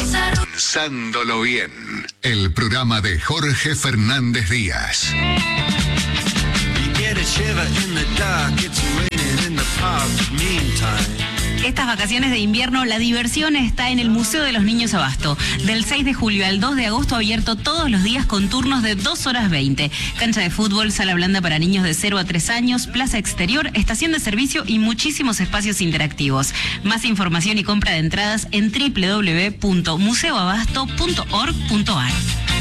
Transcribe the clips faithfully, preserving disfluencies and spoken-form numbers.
Pensándolo bien, el programa de Jorge Fernández Díaz. Estas vacaciones de invierno, la diversión está en el Museo de los Niños Abasto. Del seis de julio al dos de agosto, abierto todos los días con turnos de dos horas veinte. Cancha de fútbol, sala blanda para niños de cero a tres años, plaza exterior, estación de servicio y muchísimos espacios interactivos. Más información y compra de entradas en doble u doble u doble u punto museo abasto punto org punto a r.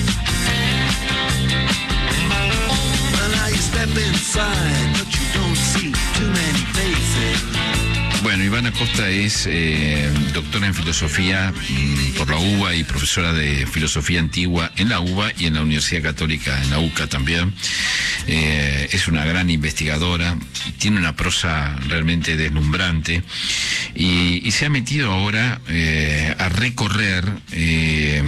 Bueno, Ivana Costa es eh, doctora en filosofía mmm, por la U B A y profesora de filosofía antigua en la U B A y en la Universidad Católica, en la U C A también. Eh, es una gran investigadora, tiene una prosa realmente deslumbrante y, y se ha metido ahora eh, a recorrer eh,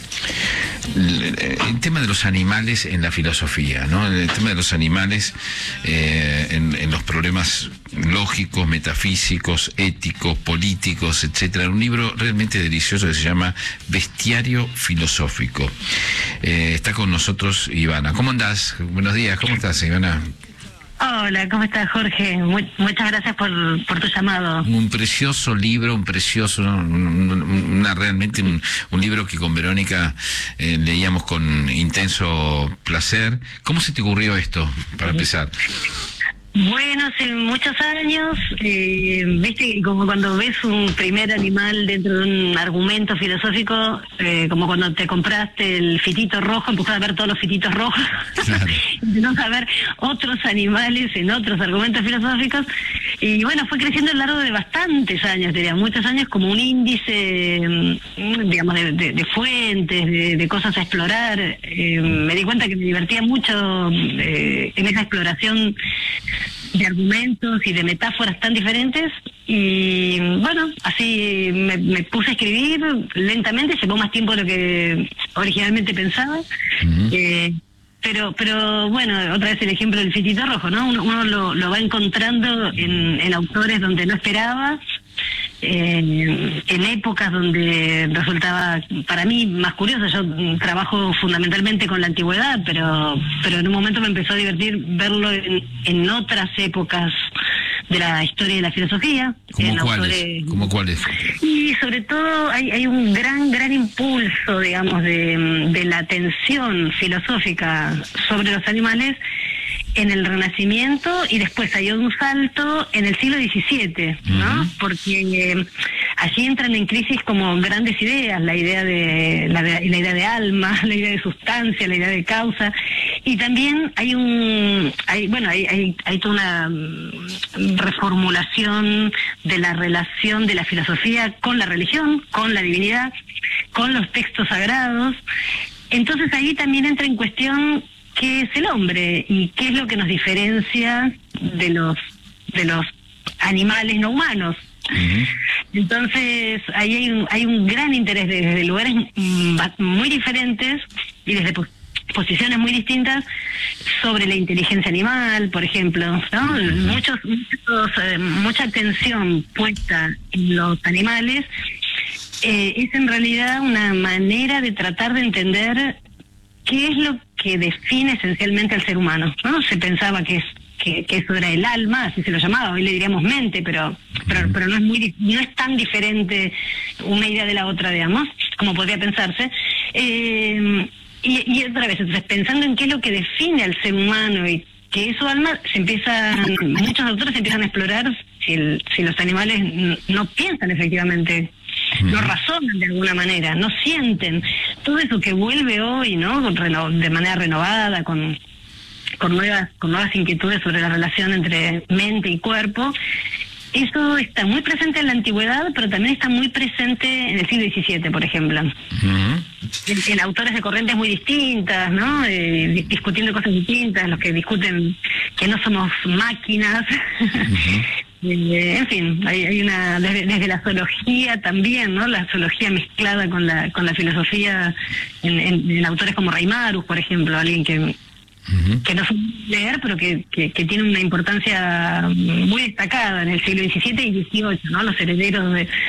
el tema de los animales en la filosofía, ¿no? El tema de los animales eh, en, en los problemas lógicos, metafísicos, éticos, políticos, etcétera. Un libro realmente delicioso que se llama Bestiario Filosófico. Eh, está con nosotros Ivana. ¿Cómo andás? Buenos días, ¿cómo estás, Ivana? Hola, ¿cómo estás, Jorge? Muy, muchas gracias por, por tu llamado. Un precioso libro, un precioso, ¿no? una realmente un, un libro que con Verónica eh, leíamos con intenso placer. ¿Cómo se te ocurrió esto, para empezar? Bueno, hace muchos años, eh, viste, como cuando ves un primer animal dentro de un argumento filosófico, eh, como cuando te compraste el fitito rojo, empezás a ver todos los fititos rojos, claro. Empezás a ver otros animales en otros argumentos filosóficos, y bueno, fue creciendo a lo largo de bastantes años, diría, muchos años, como un índice, digamos, de, de, de fuentes, de, de cosas a explorar. Eh, me di cuenta que me divertía mucho eh, en esa exploración de argumentos y de metáforas tan diferentes, y bueno, así me, me puse a escribir lentamente, llevó más tiempo de lo que originalmente pensaba. Uh-huh. eh, pero pero bueno, otra vez el ejemplo del fitito rojo, ¿no? Uno, uno lo, lo va encontrando en, en autores donde no esperaba, eh, en épocas donde resultaba para mí más curioso. Yo trabajo fundamentalmente con la antigüedad, pero pero en un momento me empezó a divertir verlo en, en otras épocas de la historia de la filosofía. ¿Cómo cuáles? Autores... ¿Cómo cuáles? Y sobre todo hay, hay un gran, gran impulso, digamos, de, de la atención filosófica sobre los animales en el Renacimiento, y después hay un salto en el siglo diecisiete, ¿no? Uh-huh. Porque eh, allí entran en crisis como grandes ideas, la idea de la, de la idea de alma, la idea de sustancia, la idea de causa, y también hay un hay bueno hay hay, hay toda una um, reformulación de la relación de la filosofía con la religión, con la divinidad, con los textos sagrados. Entonces ahí también entra en cuestión qué es el hombre y qué es lo que nos diferencia de los de los animales no humanos. Uh-huh. Entonces ahí hay un, hay un gran interés desde lugares muy diferentes y desde pues, posiciones muy distintas sobre la inteligencia animal, por ejemplo, ¿no? Uh-huh. Muchos, muchos eh, mucha atención puesta en los animales eh, es en realidad una manera de tratar de entender qué es lo que define esencialmente al ser humano, ¿no? Se pensaba que es que, que eso era el alma, así se lo llamaba, hoy le diríamos mente, pero pero, pero no es muy no es tan diferente una idea de la otra, digamos, como podría pensarse. Eh, y, y otra vez, entonces, pensando en qué es lo que define al ser humano y que es su alma, se empieza, muchos autores empiezan a explorar si, el, si los animales no piensan efectivamente, no razonan de alguna manera, no sienten. Todo eso que vuelve hoy, ¿no? De manera renovada, con con nuevas con nuevas inquietudes sobre la relación entre mente y cuerpo, eso está muy presente en la antigüedad, pero también está muy presente en el siglo diecisiete, por ejemplo. Uh-huh. En, en autores de corrientes muy distintas, ¿no? Eh, discutiendo cosas distintas, los que discuten que no somos máquinas. Uh-huh. eh, en fin, hay, hay una desde, desde la zoología también, ¿no? La zoología mezclada con la con la filosofía en, en, en autores como Reimarus, por ejemplo, alguien que Uh-huh. que no suele leer, pero que, que, que tiene una importancia muy destacada en el siglo diecisiete y dieciocho, ¿no? Los herederos de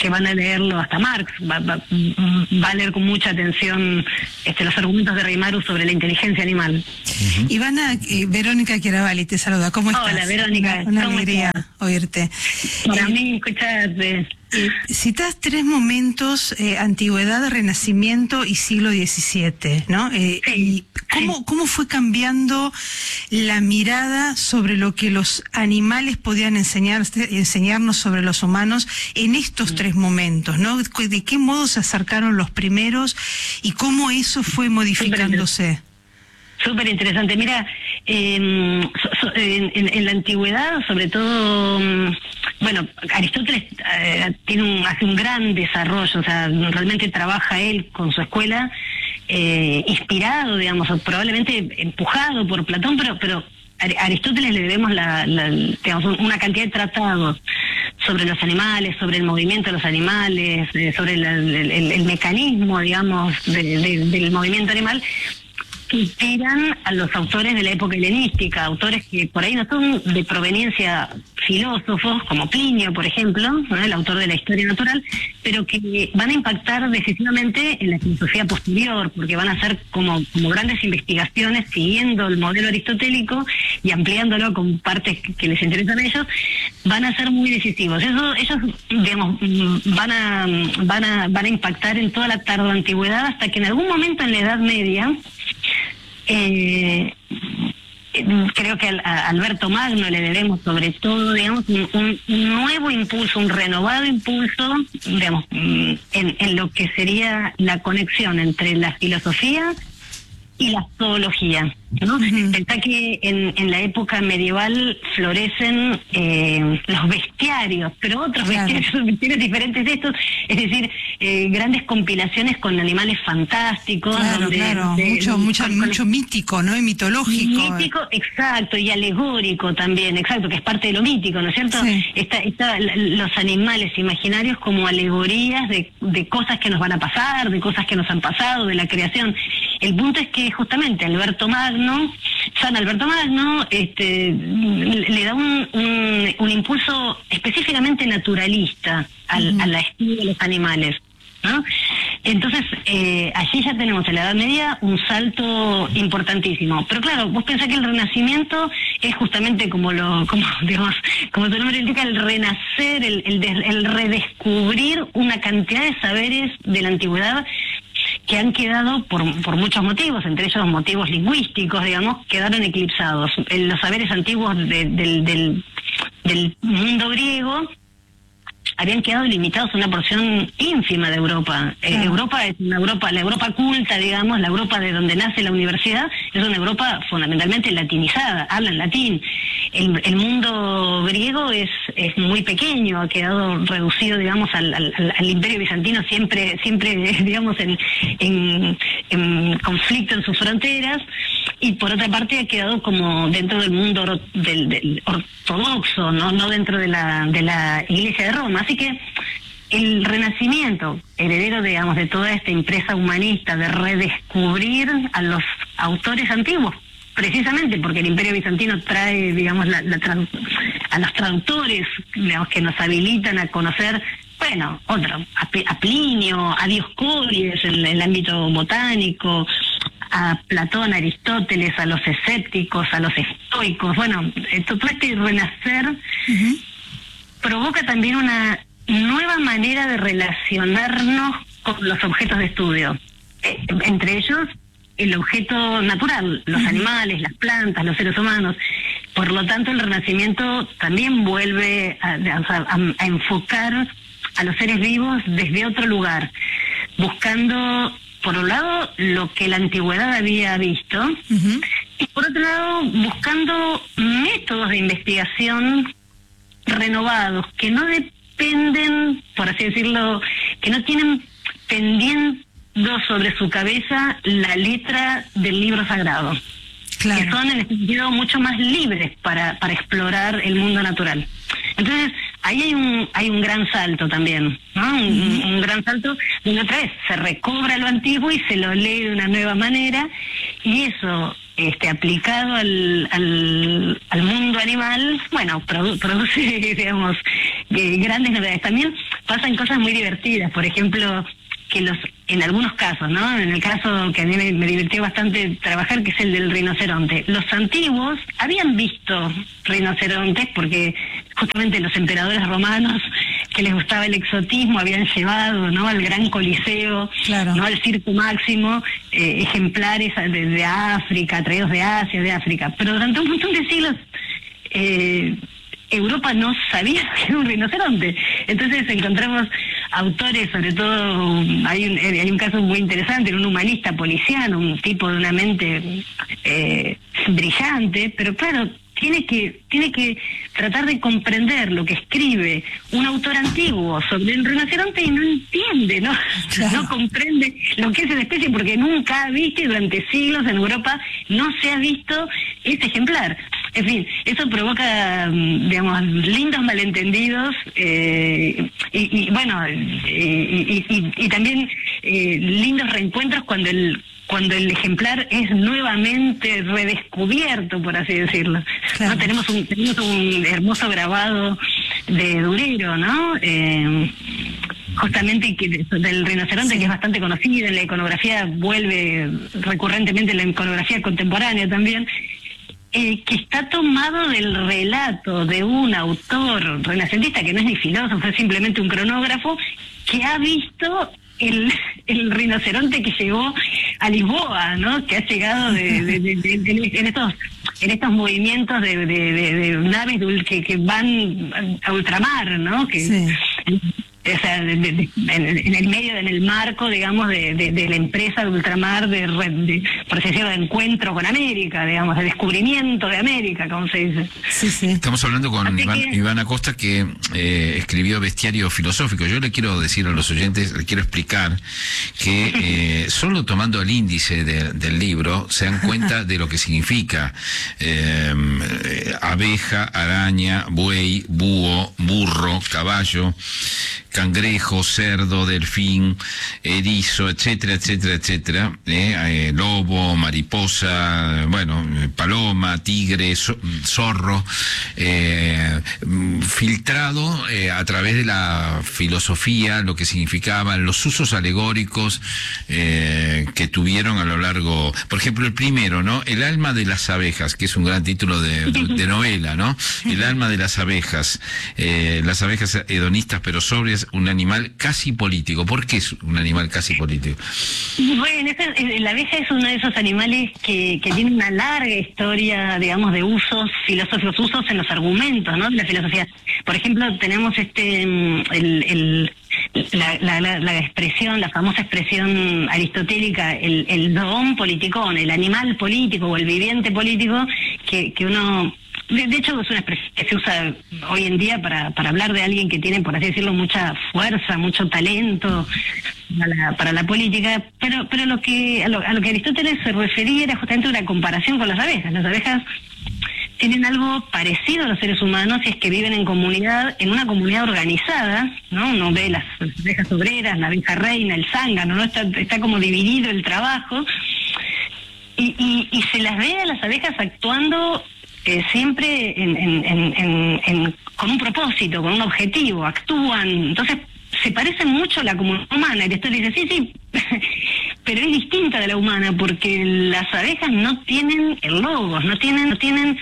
que van a leerlo hasta Marx, va, va, va a leer con mucha atención este, los argumentos de Reimaru sobre la inteligencia animal. Uh-huh. Ivana, eh, Verónica Chiaravali te saluda, ¿cómo estás? Hola, Verónica. Una, una alegría estás? oírte. Para eh, mí, escucharte. Eh, citás tres momentos, eh, antigüedad, renacimiento y siglo diecisiete, ¿no? Eh, sí, y ¿cómo, sí. ¿Cómo fue cambiando la mirada sobre lo que los animales podían enseñar, enseñarnos sobre los humanos en estos sí. tres momentos, ¿no? ¿De qué modo se acercaron los primeros y cómo eso fue modificándose? Súper interesante. Mira, eh, so, so, en, en, en la antigüedad, sobre todo, bueno, Aristóteles eh, tiene un, hace un gran desarrollo, o sea, realmente trabaja él con su escuela, eh, inspirado, digamos, o probablemente empujado por Platón, pero, pero a Aristóteles le debemos la, la, digamos, una cantidad de tratados sobre los animales, sobre el movimiento de los animales, eh, sobre la, el, el, el mecanismo, digamos, de, de, del movimiento animal, que inspiran a los autores de la época helenística, autores que por ahí no son de proveniencia filósofos, como Plinio, por ejemplo, ¿no? El autor de la Historia Natural, pero que van a impactar decisivamente en la filosofía posterior, porque van a ser como, como grandes investigaciones siguiendo el modelo aristotélico y ampliándolo con partes que les interesan a ellos, van a ser muy decisivos. Eso, ellos, digamos, van a, van a, van a impactar en toda la tardoantigüedad hasta que en algún momento en la Edad Media, Eh, creo que a Alberto Magno le debemos sobre todo, digamos, un, un nuevo impulso, un renovado impulso, digamos, en, en lo que sería la conexión entre la filosofía y la zoología, ¿no? Uh-huh. Pensá que en, en la época medieval florecen eh, los bestiarios, pero otros claro. bestiarios, bestiarios diferentes de estos, es decir, eh, grandes compilaciones con animales fantásticos. Claro, donde, claro, de, mucho, mucho, con, mucho mítico, ¿no? Y mitológico. Mítico, exacto, y alegórico también, exacto, que es parte de lo mítico, ¿no es cierto? Sí. Está, está los animales imaginarios como alegorías de, de cosas que nos van a pasar, de cosas que nos han pasado, de la creación. El punto es que justamente Alberto Magno, San Alberto Magno, este, le da un, un, un impulso específicamente naturalista al, uh-huh. al estudio de los animales, ¿no? Entonces, eh, allí ya tenemos en la Edad Media un salto importantísimo. Pero claro, vos pensás que el Renacimiento es justamente como lo, como digamos, como su nombre indica, el renacer, el, el, el redescubrir una cantidad de saberes de la antigüedad que han quedado por, por muchos motivos, entre ellos motivos lingüísticos, digamos, quedaron eclipsados. Los saberes antiguos de, del, del, del mundo griego habían quedado limitados a una porción ínfima de Europa. Eh, ah. Europa es una Europa, la Europa culta, digamos, la Europa de donde nace la universidad, es una Europa fundamentalmente latinizada, hablan latín. El, el mundo griego es, es muy pequeño, ha quedado reducido, digamos, al, al, al Imperio Bizantino, siempre, siempre digamos, en, en, en conflicto en sus fronteras, y por otra parte ha quedado como dentro del mundo or, del, del ortodoxo, no, no dentro de la, de la Iglesia de Roma. Así que el Renacimiento, heredero, digamos, de toda esta empresa humanista de redescubrir a los autores antiguos, precisamente porque el Imperio Bizantino trae, digamos, la, la tradu- a los traductores, digamos, que nos habilitan a conocer, bueno, otro, a, P- a Plinio, a Dioscórides en el ámbito botánico, a Platón, a Aristóteles, a los escépticos, a los estoicos. Bueno, todo este renacer uh-huh. provoca también una nueva manera de relacionarnos con los objetos de estudio, eh, entre ellos el objeto natural, los uh-huh. animales, las plantas, los seres humanos. Por lo tanto, el Renacimiento también vuelve a, a, a enfocar a los seres vivos desde otro lugar, buscando, por un lado, lo que la antigüedad había visto, uh-huh. y por otro lado, buscando métodos de investigación renovados, que no dependen, por así decirlo, que no tienen pendiendo sobre su cabeza la letra del libro sagrado, claro. que son en este sentido mucho más libres para, para explorar el mundo natural. Entonces, ahí hay un hay un gran salto también, ¿no? Un, uh-huh. un gran salto donde otra vez se recobra lo antiguo y se lo lee de una nueva manera, y eso este aplicado al al, al mundo animal, bueno, produ- produce, digamos, eh, grandes novedades. También pasan cosas muy divertidas. Por ejemplo, que los en algunos casos, ¿no? En el caso que a mí me, me divirtió bastante trabajar, que es el del rinoceronte. Los antiguos habían visto rinocerontes porque justamente los emperadores romanos, que les gustaba el exotismo, habían llevado, ¿no?, al gran Coliseo, claro, ¿no?, al Circo Máximo, eh, ejemplares de, de África, traídos de Asia, de África. Pero durante un montón de siglos eh, Europa no sabía que era un rinoceronte. Entonces encontramos autores, sobre todo, hay un, hay un caso muy interesante, un humanista policiano, un tipo de una mente eh, brillante, pero claro, tiene que tiene que tratar de comprender lo que escribe un autor antiguo sobre el rinoceronte y no entiende, no, claro, no comprende lo que es esa especie porque nunca ha visto, y durante siglos en Europa no se ha visto este ejemplar. En fin, eso provoca, digamos, lindos malentendidos eh, y, y bueno, y, y, y, y también eh, lindos reencuentros cuando el cuando el ejemplar es nuevamente redescubierto, por así decirlo. Claro. ¿No? Tenemos un tenemos un hermoso grabado de Durero, ¿no? Eh, justamente que, del rinoceronte, sí, que es bastante conocido en la iconografía, vuelve recurrentemente en la iconografía contemporánea también. Eh, que está tomado del relato de un autor renacentista que no es ni filósofo, es simplemente un cronógrafo, que ha visto el, el rinoceronte que llegó a Lisboa, ¿no? Que ha llegado de, de, de, de, de, en estos en estos movimientos de, de, de, de naves que, que van a ultramar, ¿no? Que, sí. O sea, de, de, de, en, en el medio, en el marco, digamos, de, de, de la empresa de ultramar, de, de, por así decirlo, de encuentro con América, digamos, de descubrimiento de América, como se dice. Sí, sí. Estamos hablando con Iván, que... Iván Acosta, que eh, escribió Bestiario Filosófico. Yo le quiero decir a los oyentes, le quiero explicar que eh, solo tomando el índice de, del libro se dan cuenta de lo que significa eh, abeja, araña, buey, búho, burro, caballo, cangrejo, cerdo, delfín, erizo, etcétera, etcétera, etcétera, eh, eh, lobo, mariposa, bueno, paloma, tigre, so, zorro, eh, filtrado eh, a través de la filosofía, lo que significaban los usos alegóricos eh, que tuvieron a lo largo, por ejemplo, el primero, ¿no? El alma de las abejas, que es un gran título de, de, de novela, ¿no? El alma de las abejas, eh, las abejas hedonistas pero sobrias, un animal casi político. ¿Por qué es un animal casi político? Bueno, esa, la abeja es uno de esos animales que, que tiene una larga historia, digamos, de usos filosóficos, usos en los argumentos, ¿no?, de la filosofía. Por ejemplo, tenemos este el, el La, la, la, la expresión, la famosa expresión aristotélica, el, el zoon politicón, el animal político o el viviente político, que, que uno... De, de hecho, es una expresión que se usa hoy en día para, para hablar de alguien que tiene, por así decirlo, mucha fuerza, mucho talento para la, para la política, pero pero lo que a lo, a lo que Aristóteles se refería era justamente una comparación con las abejas. Las abejas tienen algo parecido a los seres humanos, y es que viven en comunidad, en una comunidad organizada, ¿no? Uno ve las abejas obreras, la abeja reina, el zángano, ¿no? Está, está como dividido el trabajo, y, y, y se las ve a las abejas actuando eh, siempre en, en, en, en, en, con un propósito, con un objetivo, actúan, entonces se parecen mucho a la comunidad humana. Y esto dice, sí, sí, pero es distinta de la humana, porque las abejas no tienen el logos, no tienen, no tienen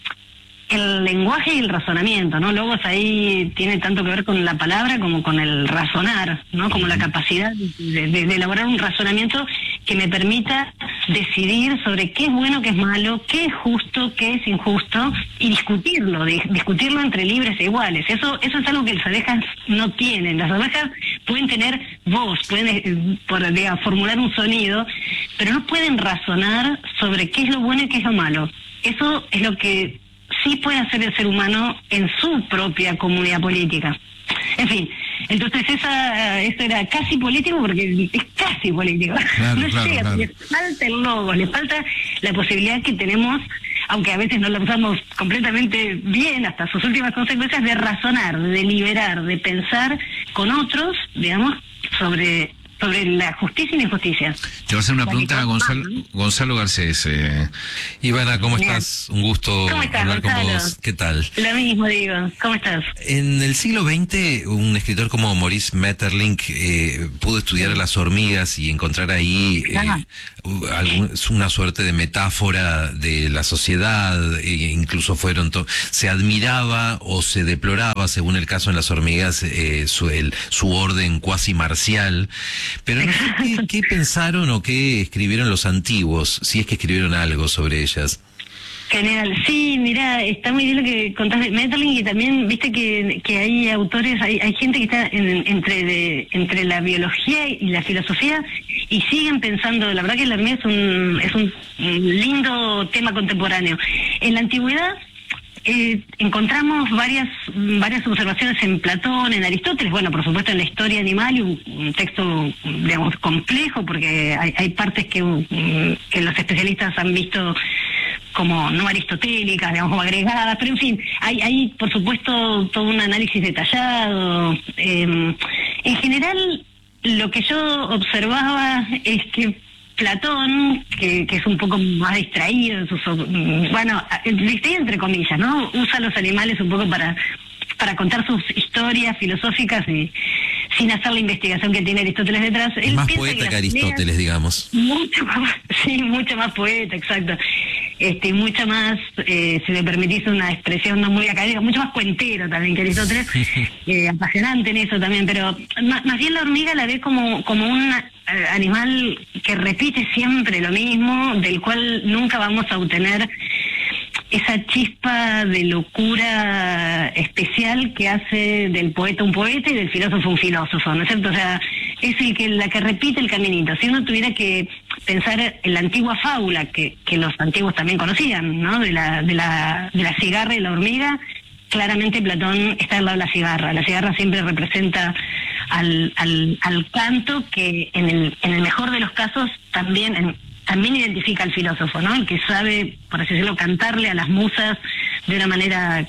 el lenguaje y el razonamiento, ¿no? Logos ahí tiene tanto que ver con la palabra como con el razonar, ¿no? Como la capacidad de, de, de elaborar un razonamiento que me permita decidir sobre qué es bueno, qué es malo, qué es justo, qué es injusto, y discutirlo, de, discutirlo entre libres e iguales. Eso, eso es algo que las abejas no tienen. Las abejas pueden tener voz, pueden eh, por, digamos, formular un sonido, pero no pueden razonar sobre qué es lo bueno y qué es lo malo. Eso es lo que sí puede hacer el ser humano en su propia comunidad política. En fin, entonces esa eso era casi político, porque es casi político. Claro, no claro, llega, claro. Le falta el logo, le falta la posibilidad que tenemos, aunque a veces no lo usamos completamente bien, hasta sus últimas consecuencias, de razonar, de deliberar, de pensar con otros, digamos, sobre sobre la justicia y la injusticia. Te voy a hacer una La pregunta a que- Gonzalo, Gonzalo Garcés. Eh. Ivana, ¿cómo Bien. estás? Un gusto ¿Cómo estás, hablar con Gonzalo? vos. ¿Qué tal? Lo mismo digo, ¿cómo estás? En el siglo veinte, un escritor como Maurice Maeterlinck eh, pudo estudiar a las hormigas y encontrar ahí eh, Ajá. u- algún- una suerte de metáfora de la sociedad, e incluso fueron to- se admiraba o se deploraba, según el caso en las hormigas, eh, su, el, su orden cuasi marcial. Pero no sé qué, qué pensaron o qué escribieron los antiguos, si es que escribieron algo sobre ellas. Genial, sí, mira, está muy bien lo que contás de Maeterlinck y también viste que, que hay autores, hay, hay gente que está en- entre de, entre la biología y la filosofía y siguen pensando, la verdad que la hormiga es un, es un lindo tema contemporáneo. En la antigüedad eh, encontramos varias varias observaciones en Platón, en Aristóteles, bueno, por supuesto en la historia animal, y un, un texto, digamos, complejo, porque hay, hay partes que, mm, que los especialistas han visto como no aristotélicas, digamos, como agregadas, pero en fin, hay, hay por supuesto todo un análisis detallado. Eh, en general, lo que yo observaba es que Platón, que, que es un poco más distraído, en sus, bueno, distraído entre comillas, ¿no? Usa los animales un poco para para contar sus historias filosóficas y sin hacer la investigación que tiene Aristóteles detrás. Es Él más piensa poeta que las Aristóteles, hormigas- digamos. mucho más, sí, mucho más poeta, exacto. Este, mucho más, eh, si me permitís una expresión no muy académica, mucho más cuentero también que Aristóteles, eh, apasionante en eso también, pero más, más bien la hormiga la ve como, como un eh, animal que repite siempre lo mismo, del cual nunca vamos a obtener esa chispa de locura especial que hace del poeta un poeta y del filósofo un filósofo, ¿no es cierto? O sea, es el que la que repite el caminito. Si uno tuviera que pensar en la antigua fábula que, que los antiguos también conocían, ¿no? De la, de la, de la cigarra y la hormiga, claramente Platón está al lado de la cigarra. La cigarra siempre representa al, al, al canto que en el, en el mejor de los casos también en, también identifica al filósofo, ¿no? El que sabe, por así decirlo, cantarle a las musas de una manera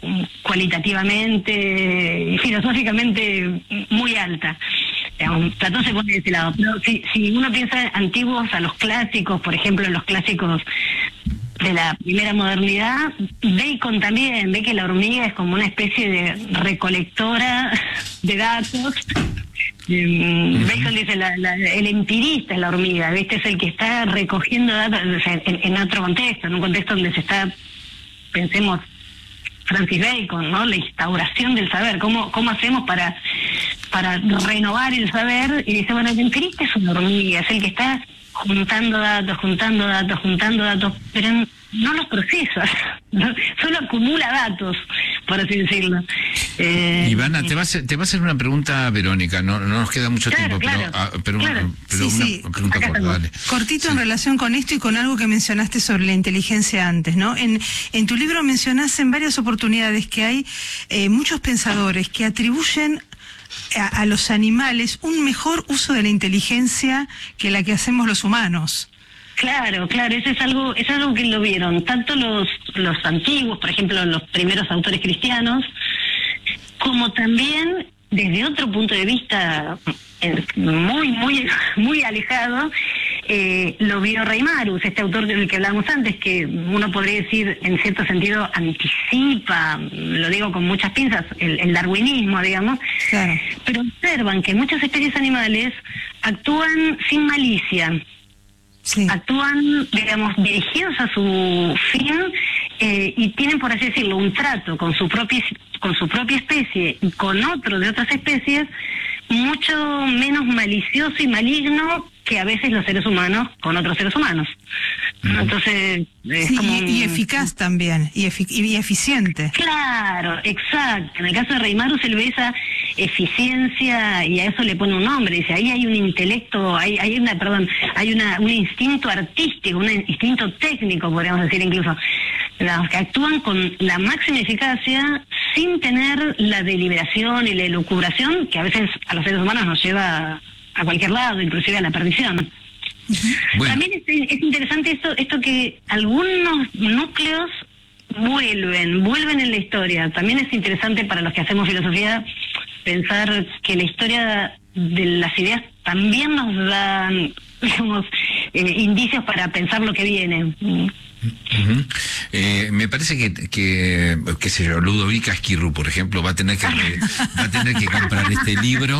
cualitativamente y filosóficamente muy alta. Platón se pone de ese lado. Pero si, si uno piensa antiguos a los clásicos, por ejemplo, los clásicos de la primera modernidad, Bacon también ve que la hormiga es como una especie de recolectora de datos. Um, Bacon dice, la, la, el empirista es la hormiga, ¿viste? Es el que está recogiendo datos, o sea, en, en otro contexto, en un contexto donde se está, pensemos, Francis Bacon, ¿no? La instauración del saber, cómo cómo hacemos para para renovar el saber, y dice, bueno, el empirista es una hormiga, es el que está juntando datos, juntando datos, juntando datos, pero no los procesa, ¿no? Solo acumula datos, por así decirlo. Eh, Ivana, te va, a hacer, te va a hacer una pregunta, Verónica, no, no nos queda mucho Claro, tiempo, claro, pero, ah, pero, claro. pero Sí, una sí, pregunta acá corta, estamos. dale. Cortito Sí. en relación con esto y con algo que mencionaste sobre la inteligencia antes, ¿no? En, en tu libro mencionás en varias oportunidades que hay eh, muchos pensadores que atribuyen a, a los animales un mejor uso de la inteligencia que la que hacemos los humanos. Claro, claro, eso es algo, es algo que lo vieron tanto los los antiguos, por ejemplo, los primeros autores cristianos, como también desde otro punto de vista eh, muy, muy, muy alejado, eh, lo vio Reimarus, este autor del que hablábamos antes, que uno podría decir, en cierto sentido, anticipa, lo digo con muchas pinzas, el, el darwinismo, digamos, Claro. pero observan que muchas especies animales actúan sin malicia, Sí. actúan, digamos, dirigidos a su fin eh, y tienen, por así decirlo, un trato con su propia con su propia especie y con otro de otras especies mucho menos malicioso y maligno que a veces los seres humanos con otros seres humanos. Mm. Entonces, es Sí, como y, y un- eficaz también, y, efic- y eficiente. Claro, exacto. En el caso de Reimarus él ve esa eficiencia y a eso le pone un nombre. Dice, ahí hay un intelecto, hay, hay una, perdón, hay una, un instinto artístico, un instinto técnico, podríamos decir incluso, los que actúan con la máxima eficacia sin tener la deliberación y la elucubración que a veces a los seres humanos nos lleva a cualquier lado, inclusive a la perdición. Bueno. También es, es interesante esto, esto que algunos núcleos vuelven, vuelven en la historia. También es interesante para los que hacemos filosofía pensar que la historia de las ideas también nos dan, digamos, eh, indicios para pensar lo que viene. Uh-huh. eh, me parece que, que qué sé yo, Ludovica Esquirru, por ejemplo, va a tener que va a tener que comprar este libro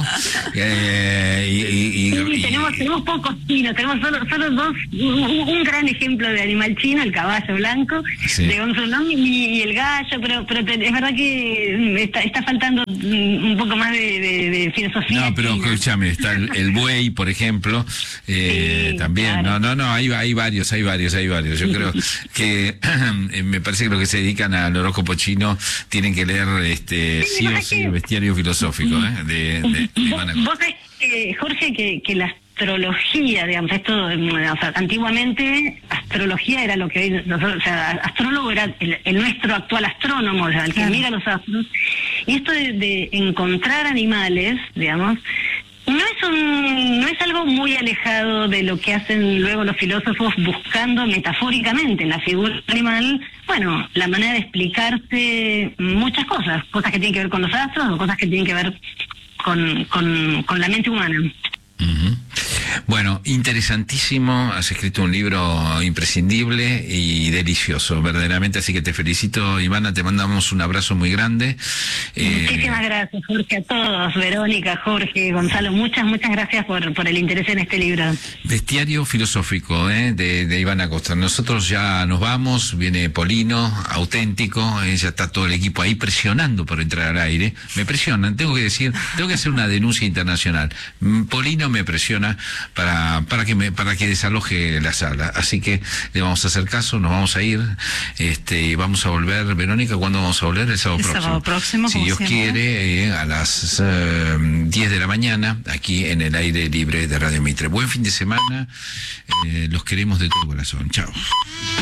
eh, y, y, sí, y, tenemos y, tenemos pocos chinos, tenemos solo solo dos, un, un gran ejemplo de animal chino, el caballo blanco, sí, de Gonzolón y, y el gallo, pero pero te, es verdad que está, está faltando un poco más de, de, de filosofía. No, pero china. Escúchame, está el, el buey, por ejemplo, eh, sí, también, claro. no, no, no, hay, hay varios, hay varios, hay varios, yo creo que me parece que los que se dedican al horóscopo chino tienen que leer este sí, sí o sí el bestiario filosófico ¿eh? de, de, de Ivana. Vos sabés, eh, Jorge, que, que la astrología, digamos, esto, o sea, antiguamente astrología era lo que hoy nosotros, o sea, astrólogo era el, el nuestro actual astrónomo, o sea, el que claro. mira los astros, y esto de, de encontrar animales, digamos, no es un, no es algo muy alejado de lo que hacen luego los filósofos buscando metafóricamente en la figura animal, bueno, la manera de explicarse muchas cosas, cosas que tienen que ver con los astros o cosas que tienen que ver con, con, con la mente humana. Uh-huh. Bueno, interesantísimo, has escrito un libro imprescindible y delicioso, verdaderamente, así que te felicito, Ivana, te mandamos un abrazo muy grande. Muchísimas eh... gracias, Jorge, a todos, Verónica, Jorge, Gonzalo, muchas, muchas gracias por, por el interés en este libro. Bestiario filosófico eh, de, de Ivana Costa. Nosotros ya nos vamos, viene Polino, auténtico, eh, ya está todo el equipo ahí presionando por entrar al aire, me presionan, tengo que decir, tengo que hacer una denuncia internacional. Polino me presiona para para que me para que desaloje la sala, así que le vamos a hacer caso, nos vamos a ir, este vamos a volver. Verónica, ¿cuándo vamos a volver? El sábado el próximo. Sábado próximo, si Dios siempre. quiere, eh, a las uh, diez de la mañana, aquí en el aire libre de Radio Mitre. Buen fin de semana, eh, los queremos de todo corazón. Chao.